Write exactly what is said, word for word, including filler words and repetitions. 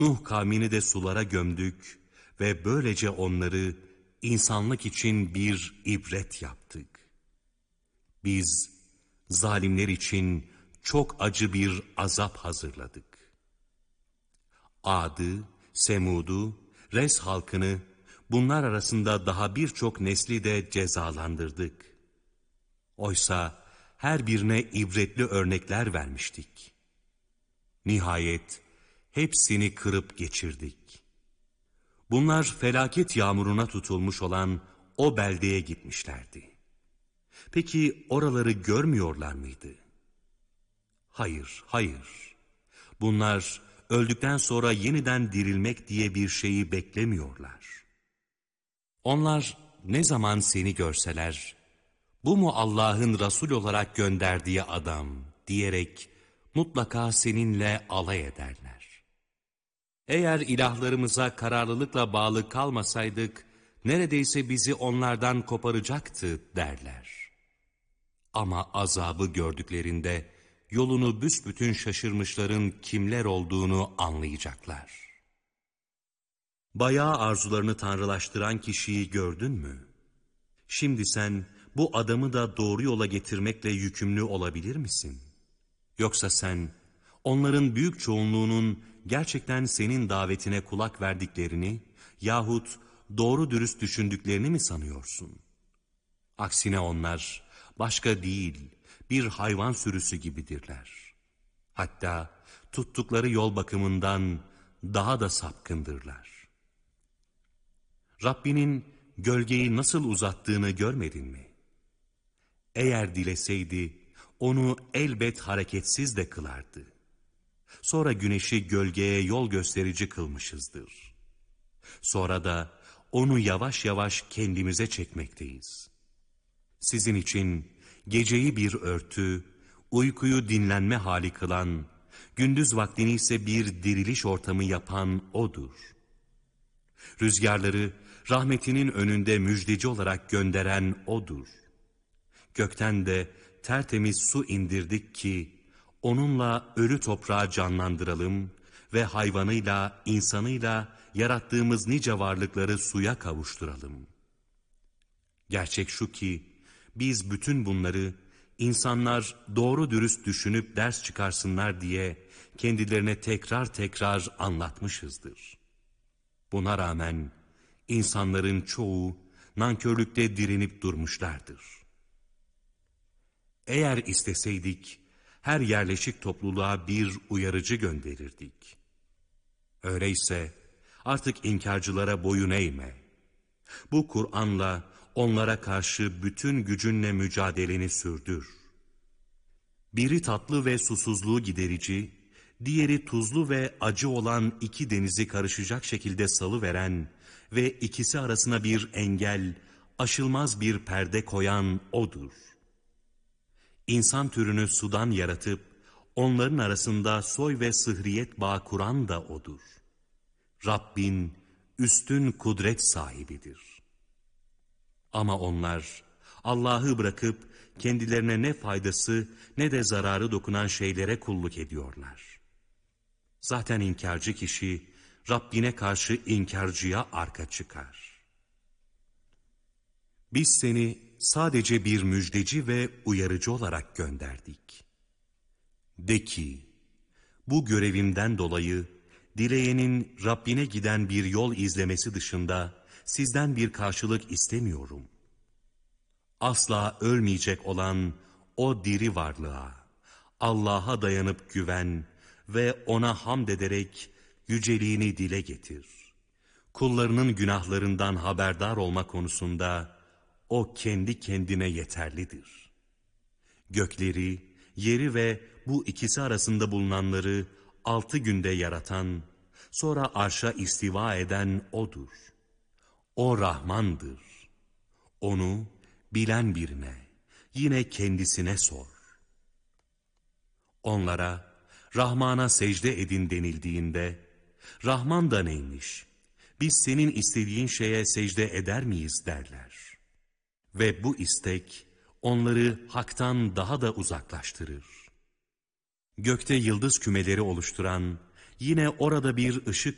Nuh kavmini de sulara gömdük ve böylece onları insanlık için bir ibret yaptık. Biz zalimler için çok acı bir azap hazırladık. Ad'ı, Semud'u, Res halkını, bunlar arasında daha birçok nesli de cezalandırdık. Oysa her birine ibretli örnekler vermiştik. Nihayet hepsini kırıp geçirdik. Bunlar felaket yağmuruna tutulmuş olan o beldeye gitmişlerdi. Peki oraları görmüyorlar mıydı? Hayır, hayır. Bunlar öldükten sonra yeniden dirilmek diye bir şeyi beklemiyorlar. Onlar ne zaman seni görseler, bu mu Allah'ın Resul olarak gönderdiği adam diyerek mutlaka seninle alay ederler. Eğer ilahlarımıza kararlılıkla bağlı kalmasaydık, neredeyse bizi onlardan koparacaktı derler. Ama azabı gördüklerinde yolunu büsbütün şaşırmışların kimler olduğunu anlayacaklar. Bayağı arzularını tanrılaştıran kişiyi gördün mü? Şimdi sen bu adamı da doğru yola getirmekle yükümlü olabilir misin? Yoksa sen onların büyük çoğunluğunun gerçekten senin davetine kulak verdiklerini yahut doğru dürüst düşündüklerini mi sanıyorsun? Aksine onlar başka değil, bir hayvan sürüsü gibidirler. Hatta tuttukları yol bakımından daha da sapkındırlar. Rabbinin gölgeyi nasıl uzattığını görmedin mi? Eğer dileseydi onu elbet hareketsiz de kılardı. Sonra güneşi gölgeye yol gösterici kılmışızdır. Sonra da onu yavaş yavaş kendimize çekmekteyiz. Sizin için geceyi bir örtü, uykuyu dinlenme hali kılan, gündüz vaktini ise bir diriliş ortamı yapan O'dur. Rüzgarları rahmetinin önünde müjdeci olarak gönderen O'dur. Gökten de tertemiz su indirdik ki, onunla ölü toprağı canlandıralım ve hayvanıyla, insanıyla yarattığımız nice varlıkları suya kavuşturalım. Gerçek şu ki, biz bütün bunları insanlar doğru dürüst düşünüp ders çıkarsınlar diye kendilerine tekrar tekrar anlatmışızdır. Buna rağmen insanların çoğu nankörlükte direnip durmuşlardır. Eğer isteseydik her yerleşik topluluğa bir uyarıcı gönderirdik. Öyleyse artık inkarcılara boyun eğme. Bu Kur'an'la onlara karşı bütün gücünle mücadeleni sürdür. Biri tatlı ve susuzluğu giderici, diğeri tuzlu ve acı olan iki denizi karışacak şekilde salıveren ve ikisi arasına bir engel, aşılmaz bir perde koyan O'dur. İnsan türünü sudan yaratıp, onların arasında soy ve sıhriyet bağ kuran da O'dur. Rabbin üstün kudret sahibidir. Ama onlar Allah'ı bırakıp kendilerine ne faydası ne de zararı dokunan şeylere kulluk ediyorlar. Zaten inkarcı kişi Rabbine karşı inkarcıya arka çıkar. Biz seni sadece bir müjdeci ve uyarıcı olarak gönderdik. De ki, bu görevimden dolayı dileyenin Rabbine giden bir yol izlemesi dışında sizden bir karşılık istemiyorum. Asla ölmeyecek olan o diri varlığa, Allah'a dayanıp güven ve O'na hamd ederek yüceliğini dile getir. Kullarının günahlarından haberdar olma konusunda O kendi kendine yeterlidir. Gökleri, yeri ve bu ikisi arasında bulunanları altı günde yaratan, sonra arşa istiva eden O'dur. O Rahmandır. Onu bilen birine, yine kendisine sor. Onlara Rahman'a secde edin denildiğinde, Rahman da neymiş, biz senin istediğin şeye secde eder miyiz derler. Ve bu istek onları haktan daha da uzaklaştırır. Gökte yıldız kümeleri oluşturan, yine orada bir ışık